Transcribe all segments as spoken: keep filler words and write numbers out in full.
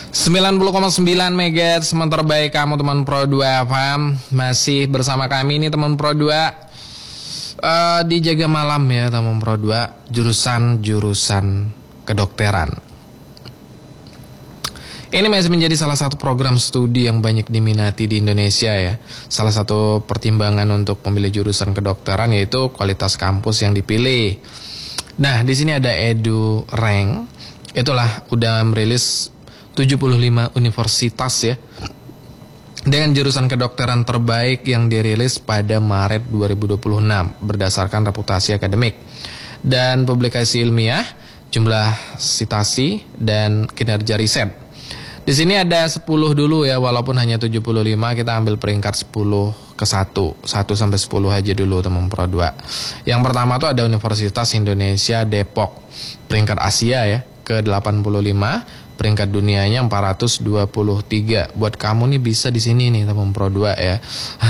sembilan puluh koma sembilan megahertz teman terbaik kamu teman Pro dua F M. Masih bersama kami ini teman Pro dua uh, di Jaga Malam ya teman Pro dua, jurusan-jurusan kedokteran. Ini masih menjadi salah satu program studi yang banyak diminati di Indonesia ya. Salah satu pertimbangan untuk memilih jurusan kedokteran yaitu kualitas kampus yang dipilih. Nah, di sini ada EduRank. Itulah udah merilis tujuh puluh lima universitas ya dengan jurusan kedokteran terbaik yang dirilis pada Maret dua ribu dua puluh enam berdasarkan reputasi akademik dan publikasi ilmiah, jumlah citasi dan kinerja riset. Di sini ada sepuluh dulu ya, walaupun hanya tujuh puluh lima, kita ambil peringkat sepuluh ke satu, satu sampai sepuluh aja dulu teman Pro dua. Yang pertama tuh ada Universitas Indonesia Depok, peringkat Asia ya ke delapan puluh lima, peringkat dunianya empat ratus dua puluh tiga. Buat kamu nih bisa di sini nih teman Pro dua ya.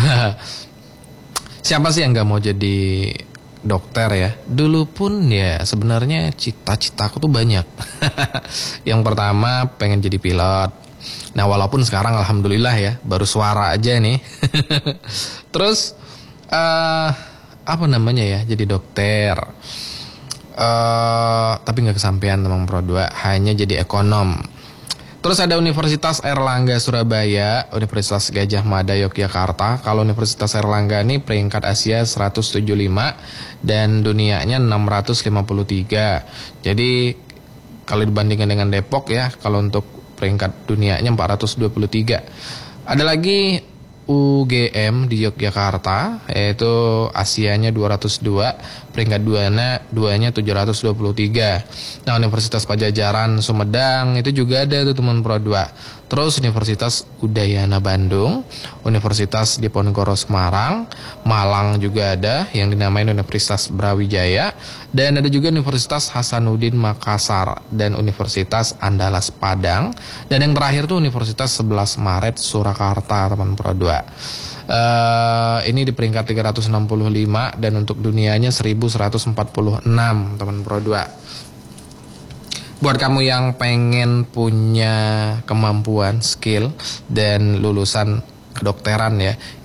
Siapa sih yang nggak mau jadi dokter ya? Dulu pun ya sebenarnya cita-citaku tuh banyak. Yang pertama pengen jadi pilot. Nah walaupun sekarang alhamdulillah ya baru suara aja nih. Terus uh, apa namanya ya, jadi dokter. Uh, tapi nggak kesampaian teman Pro dua, hanya jadi ekonom. Terus ada Universitas Airlangga Surabaya, Universitas Gajah Mada Yogyakarta. Kalau Universitas Airlangga ini peringkat Asia seratus tujuh puluh lima dan dunianya enam ratus lima puluh tiga. Jadi kalau dibandingkan dengan Depok ya, kalau untuk peringkat dunianya empat ratus dua puluh tiga. Ada lagi U G M di Yogyakarta, yaitu Asianya dua ratus dua, peringkat duanya duanya tujuh ratus dua puluh tiga. Nah, Universitas Pajajaran Sumedang itu juga ada tuh teman Pro dua. Terus Universitas Udayana Bandung, Universitas Diponegoro Semarang, Malang juga ada yang dinamain Universitas Brawijaya, dan ada juga Universitas Hasanuddin Makassar dan Universitas Andalas Padang, dan yang terakhir tuh Universitas sebelas Maret Surakarta teman Pro dua. Uh, ini di peringkat tiga ratus enam puluh lima dan untuk dunianya seribu seratus empat puluh enam teman Pro dua. Buat kamu yang pengen punya kemampuan, skill dan lulusan kedokteran ya,